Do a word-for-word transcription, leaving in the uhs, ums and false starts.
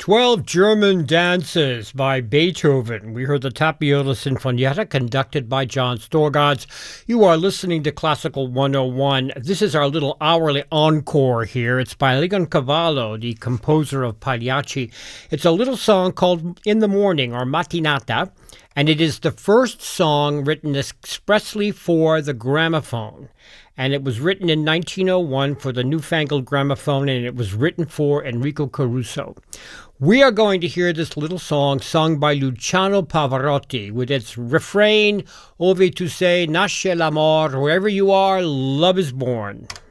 Twelve German Dances by Beethoven. We heard the Tapiola Sinfonietta conducted by John Storgotz. You are listening to Classical one oh one. This is our little hourly encore here. It's by Leoncavallo, the composer of Pagliacci. It's a little song called In the Morning or Mattinata, and it is the first song written expressly for the gramophone. And it was written in nineteen oh one for the newfangled gramophone, and it was written for Enrico Caruso. We are going to hear this little song sung by Luciano Pavarotti with its refrain, Ove tu sei, nasce l'amor, wherever you are, love is born.